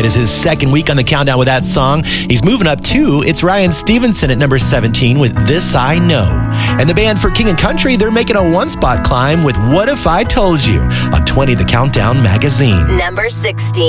It is his second week on the countdown with that song. He's moving up 2. It's Ryan Stevenson at number 17 with This I Know. And the band for King and Country, they're making a 1-spot climb with What If I Told You on 20 The Countdown magazine. Number 16.